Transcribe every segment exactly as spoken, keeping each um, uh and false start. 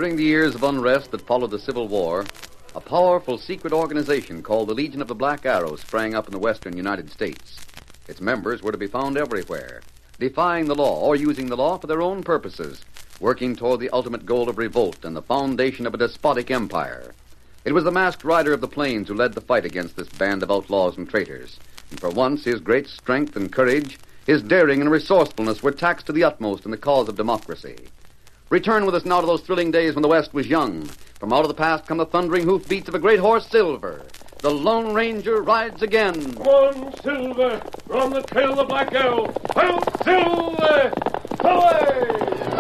During the years of unrest that followed the Civil War, a powerful secret organization called the Legion of the Black Arrow sprang up in the western United States. Its members were to be found everywhere, defying the law or using the law for their own purposes, working toward the ultimate goal of revolt and the foundation of a despotic empire. It was the masked rider of the plains who led the fight against this band of outlaws and traitors. And for once, his great strength and courage, his daring and resourcefulness were taxed to the utmost in the cause of democracy. Return with us now to those thrilling days when the West was young. From out of the past come the thundering hoofbeats of a great horse, Silver. The Lone Ranger rides again. Come on, Silver. We're on the trail of the Black Arrow. Help, Silver! Away!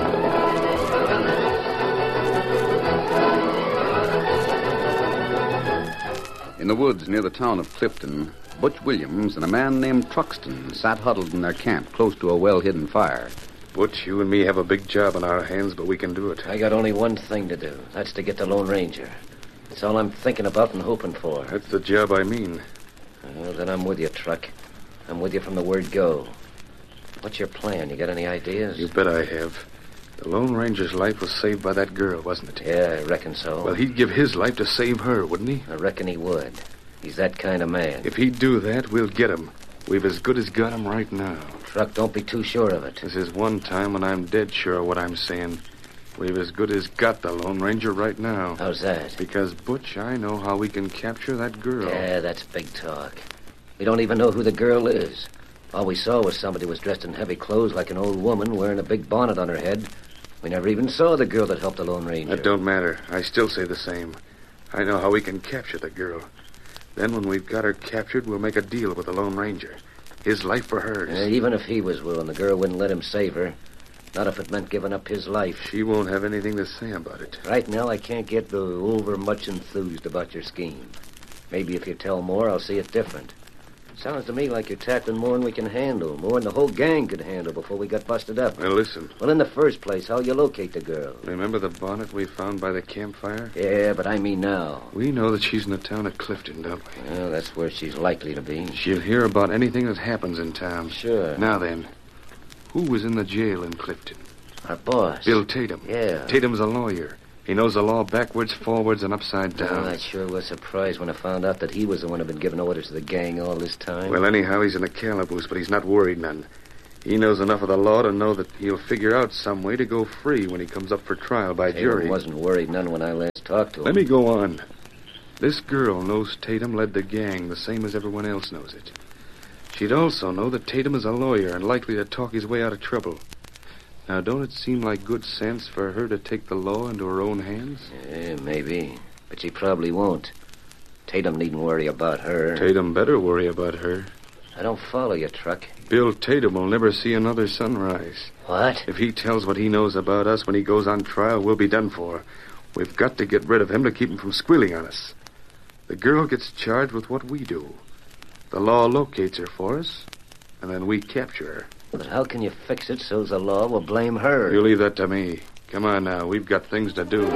In the woods near the town of Clifton, Butch Williams and a man named Truxton sat huddled in their camp close to a well-hidden fire. Butch, you and me have a big job on our hands, but we can do it. I got only one thing to do. That's to get the Lone Ranger. That's all I'm thinking about and hoping for. That's the job I mean. Well, then I'm with you, Truck. I'm with you from the word go. What's your plan? You got any ideas? You bet I have. The Lone Ranger's life was saved by that girl, wasn't it? Yeah, I reckon so. Well, he'd give his life to save her, wouldn't he? I reckon he would. He's that kind of man. If he'd do that, we'll get him. We've as good as got him right now. Truck, don't be too sure of it. This is one time when I'm dead sure of what I'm saying. We've as good as got the Lone Ranger right now. How's that? Because, Butch, I know how we can capture that girl. Yeah, that's big talk. We don't even know who the girl is. All we saw was somebody was dressed in heavy clothes like an old woman wearing a big bonnet on her head. We never even saw the girl that helped the Lone Ranger. That don't matter. I still say the same. I know how we can capture the girl. Then when we've got her captured, we'll make a deal with the Lone Ranger. His life for hers. Uh, even if he was willing, the girl wouldn't let him save her. Not if it meant giving up his life. She won't have anything to say about it. Right now, I can't get the over much enthused about your scheme. Maybe if you tell more, I'll see it different. Sounds to me like you're tackling more than we can handle, more than the whole gang could handle before we got busted up. Now, listen. Well, in the first place, how'll you locate the girl? Remember the bonnet we found by the campfire? Yeah, but I mean now. We know that she's in the town of Clifton, don't we? Well, that's where she's likely to be. She'll hear about anything that happens in town. Sure. Now then, who was in the jail in Clifton? Our boss. Bill Tatum. Yeah. Tatum's a lawyer. He knows the law backwards, forwards, and upside down. Well, I sure was surprised when I found out that he was the one who'd been giving orders to the gang all this time. Well, anyhow, he's in a calaboose, but he's not worried none. He knows enough of the law to know that he'll figure out some way to go free when he comes up for trial by Tatum jury. wasn't worried none when I last talked to him. Let me go on. This girl knows Tatum led the gang the same as everyone else knows it. She'd also know that Tatum is a lawyer and likely to talk his way out of trouble. Now, don't it seem like good sense for her to take the law into her own hands? Yeah, maybe. But she probably won't. Tatum needn't worry about her. Tatum better worry about her. I don't follow you, Truck. Bill Tatum will never see another sunrise. What? If he tells what he knows about us when he goes on trial, we'll be done for. We've got to get rid of him to keep him from squealing on us. The girl gets charged with what we do. The law locates her for us, and then we capture her. But how can you fix it so the law will blame her? You leave that to me. Come on now. We've got things to do.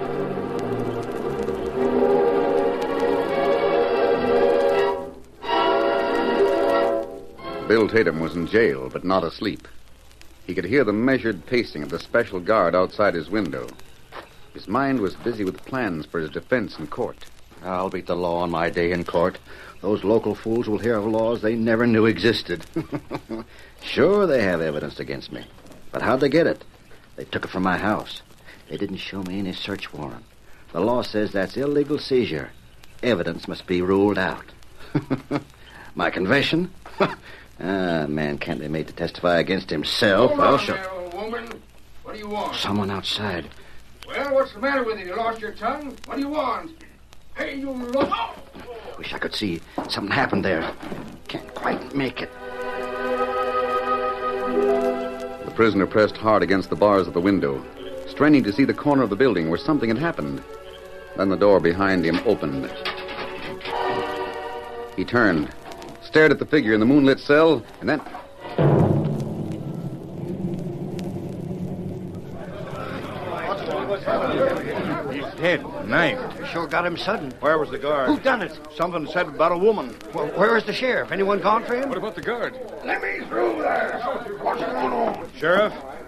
Bill Tatum was in jail, but not asleep. He could hear the measured pacing of the special guard outside his window. His mind was busy with plans for his defense in court. I'll beat the law on my day in court. Those local fools will hear of laws they never knew existed. Sure, they have evidence against me. But how'd they get it? They took it from my house. They didn't show me any search warrant. The law says that's illegal seizure. Evidence must be ruled out. My confession? Ah, a man can't be made to testify against himself. Hold I'll on show... there, old woman. What do you want? Someone outside. Well, what's the matter with you? You lost your tongue? What do you want? Hey, you look... Wish I could see something happened there. Can't quite make it. The prisoner pressed hard against the bars of the window, straining to see the corner of the building where something had happened. Then the door behind him opened. He turned, stared at the figure in the moonlit cell, and then... He's dead, knifed. You sure got him sudden. Where was the guard? Who done it? Something said about a woman. Well, where is the sheriff? Anyone gone for him? What about the guard? Let me through there. What's going on? Sheriff,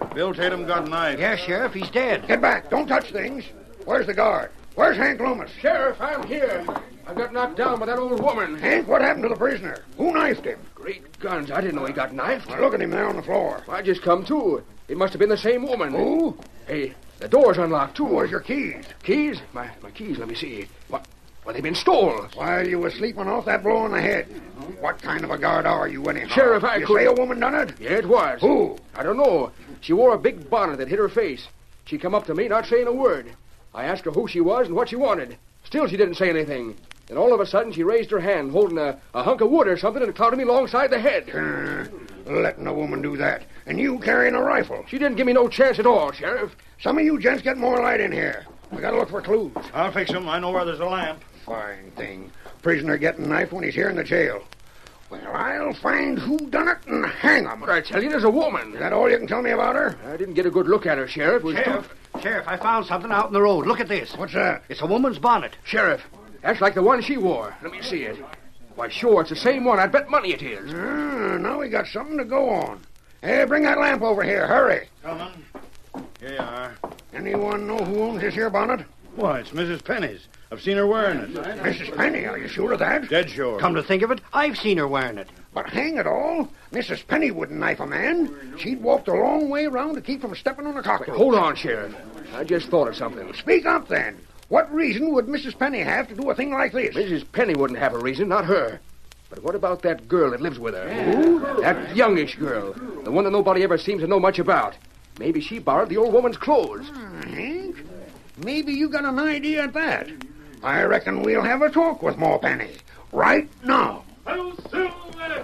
Bill Tatum got knifed. Yes, Sheriff, he's dead. Get back. Don't touch things. Where's the guard? Where's Hank Loomis? Sheriff, I'm here. I got knocked down by that old woman. Hank, what happened to the prisoner? Who knifed him? Great guns, I didn't know he got knifed. Well, look at him there on the floor. I just come to. It must have been the same woman. Who? Hey, the door's unlocked, too. Where's your keys? Keys? My my keys, let me see. What? Well, they've been stolen. While you were sleeping off that blow on the head. What kind of a guard are you, anyhow? Sheriff, I you couldn't- say a woman done it? Yeah, it was. Who? I don't know. She wore a big bonnet that hid her face. She come up to me, not saying a word. I asked her who she was and what she wanted. Still, she didn't say anything. Then all of a sudden, she raised her hand, holding a, a hunk of wood or something, and clouted me alongside the head. Uh, letting a woman do that. And you carrying a rifle. She didn't give me no chance at all, Sheriff. Some of you gents get more light in here. We gotta look for clues. I'll fix him. I know where there's a lamp. Fine thing. Prisoner getting knifed when he's here in the jail. Well, I'll find who done it and hang him. But I tell you, there's a woman. Is that all you can tell me about her? I didn't get a good look at her, Sheriff. It was Sheriff, Sheriff, I found something out in the road. Look at this. What's that? It's a woman's bonnet. Sheriff, that's like the one she wore. Let me see it. Why, sure, it's the same one. I'd bet money it is. Ah, now we got something to go on. Hey, bring that lamp over here. Hurry. Coming. Here you are. Anyone know who owns this here bonnet? Why, it's Missus Penny's. I've seen her wearing it. Missus Penny, are you sure of that? Dead sure. Come to think of it, I've seen her wearing it. But hang it all, Missus Penny wouldn't knife a man. She'd walked a long way around to keep from stepping on a cockroach. Hold on, Sheriff. I just thought of something. Speak up, then. What reason would Missus Penny have to do a thing like this? Missus Penny wouldn't have a reason, not her. But what about that girl that lives with her? Who? That youngish girl. The one that nobody ever seems to know much about. Maybe she borrowed the old woman's clothes. Ah, Hank, maybe you got an idea at that. I reckon we'll have a talk with Ma Penny. Right now. Hail Silver!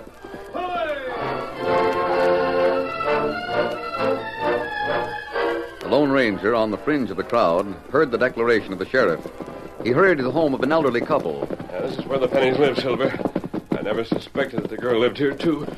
The Lone Ranger, on the fringe of the crowd, heard the declaration of the sheriff. He hurried to the home of an elderly couple. Yeah, this is where the Pennies live, Silver. I never suspected that the girl lived here, too.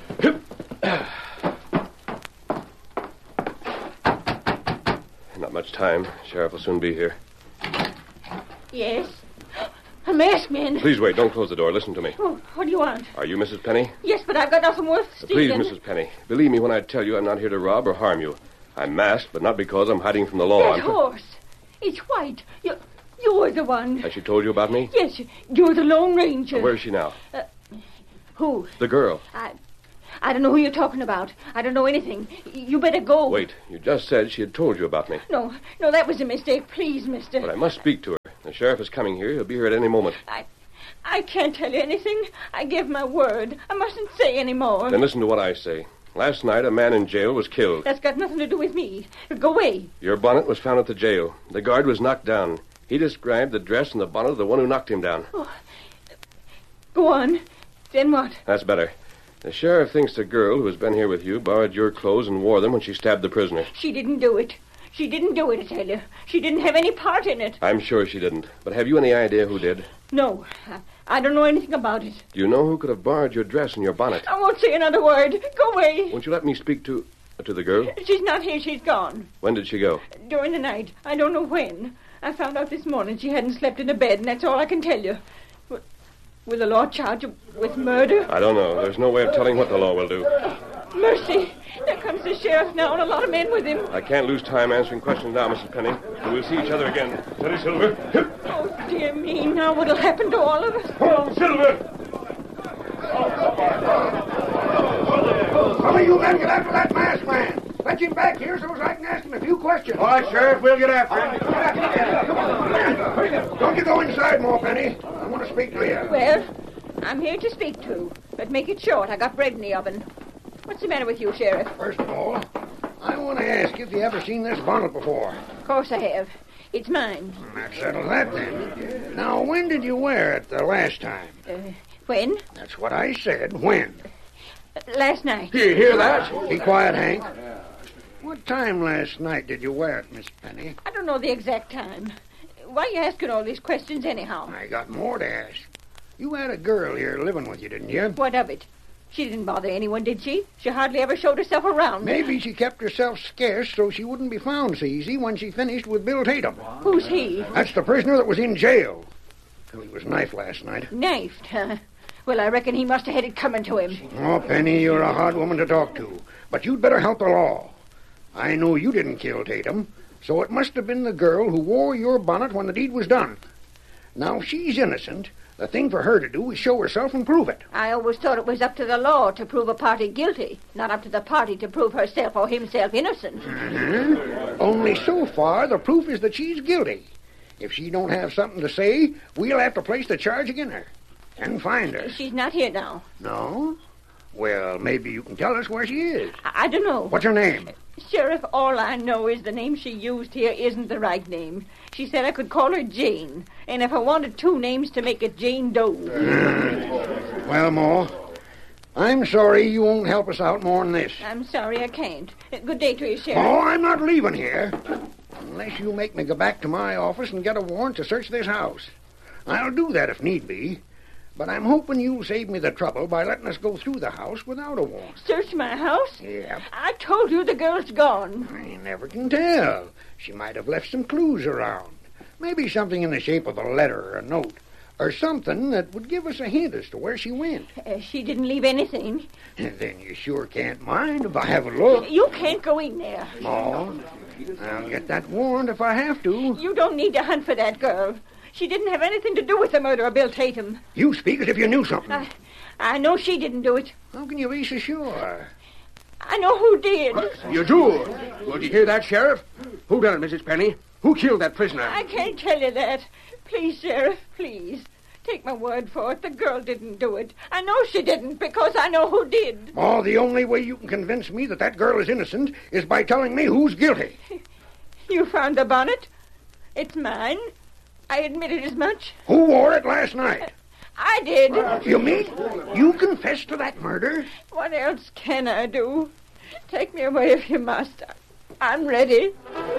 Not much time. Sheriff will soon be here. Yes? A masked man. Please wait. Don't close the door. Listen to me. Oh, what do you want? Are you Missus Penny? Yes, but I've got nothing worth Please, stealing. Missus Penny. Believe me when I tell you I'm not here to rob or harm you. I'm masked, but not because I'm hiding from the law. That I'm... horse. It's white. You, you're the one. Has she told you about me? Yes, you're the Lone Ranger. Where is she now? Uh, who? The girl. I, I don't know who you're talking about. I don't know anything. You better go. Wait. You just said she had told you about me. No, no, that was a mistake. Please, mister. But I must speak to her. The sheriff is coming here. He'll be here at any moment. I, I can't tell you anything. I give my word. I mustn't say any more. Then listen to what I say. Last night, a man in jail was killed. That's got nothing to do with me. Go away. Your bonnet was found at the jail. The guard was knocked down. He described the dress and the bonnet of the one who knocked him down. Oh. Go on. Then what? That's better. The sheriff thinks the girl who has been here with you borrowed your clothes and wore them when she stabbed the prisoner. She didn't do it. She didn't do it, I tell you. She didn't have any part in it. I'm sure she didn't. But have you any idea who did? No. I, I don't know anything about it. Do you know who could have borrowed your dress and your bonnet? I won't say another word. Go away. Won't you let me speak to... to the girl? She's not here. She's gone. When did she go? During the night. I don't know when. I found out this morning she hadn't slept in a bed, and that's all I can tell you. Will, will the law charge her with murder? I don't know. There's no way of telling what the law will do. Mercy. There comes the sheriff now and a lot of men with him. I can't lose time answering questions now, Missus Penny. We'll see each other again. Steady, Silver. Oh, dear me. Now what'll happen to all of us? Oh, Silver! Some of you men get after that masked man. Fetch him back here so as I can ask him a few questions. All right, Sheriff, we'll get after him. Come on. Don't you go inside, Ma Penny. I want to speak to you. Well, I'm here to speak to, but make it short. I got bread in the oven. What's the matter with you, Sheriff? First of all, I want to ask you if you ever seen this bonnet before. Of course I have. It's mine. That settles that, then. Now, when did you wear it the last time? Uh, when? That's what I said. When? Uh, last night. You hear that? Be quiet, Hank. What time last night did you wear it, Miss Penny? I don't know the exact time. Why are you asking all these questions anyhow? I got more to ask. You had a girl here living with you, didn't you? What of it? She didn't bother anyone, did she? She hardly ever showed herself around. Maybe she kept herself scarce so she wouldn't be found so easy when she finished with Bill Tatum. Who's he? That's the prisoner that was in jail. Well, he was knifed last night. Knifed, huh? Well, I reckon he must have had it coming to him. Oh, Penny, you're a hard woman to talk to. But you'd better help the law. I know you didn't kill Tatum, so it must have been the girl who wore your bonnet when the deed was done. Now, if she's innocent, the thing for her to do is show herself and prove it. I always thought it was up to the law to prove a party guilty, not up to the party to prove herself or himself innocent. Uh-huh. Only so far, the proof is that she's guilty. If she don't have something to say, we'll have to place the charge against her and find her. She's not here now. No? Well, maybe you can tell us where she is. I, I don't know. What's her name? Sheriff, all I know is the name she used here isn't the right name. She said I could call her Jane, and if I wanted two names to make it Jane Doe. Uh, well, Ma, I'm sorry you won't help us out more than this. I'm sorry I can't. Good day to you, Sheriff. Oh, I'm not leaving here unless you make me go back to my office and get a warrant to search this house. I'll do that if need be. But I'm hoping you'll save me the trouble by letting us go through the house without a warrant. Search my house? Yep. I told you the girl's gone. I never can tell. She might have left some clues around. Maybe something in the shape of a letter or a note. Or something that would give us a hint as to where she went. Uh, she didn't leave anything. Then you sure can't mind if I have a look. You can't go in there. Oh, I'll get that warrant if I have to. You don't need to hunt for that girl. She didn't have anything to do with the murder of Bill Tatum. You speak as if you knew something. I, I know she didn't do it. How can you be so sure? I know who did. You do? Well, did you hear that, Sheriff? Who done it, Missus Penny? Who killed that prisoner? I can't tell you that. Please, Sheriff, please. Take my word for it. The girl didn't do it. I know she didn't because I know who did. Oh, the only way you can convince me that that girl is innocent is by telling me who's guilty. You found the bonnet? It's mine. I admitted as much. Who wore it last night? I did. You mean you confessed to that murder? What else can I do? Take me away if you must. I'm ready.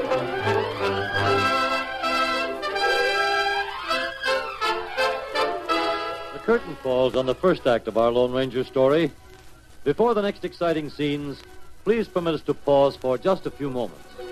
The curtain falls on the first act of our Lone Ranger story. Before the next exciting scenes, please permit us to pause for just a few moments.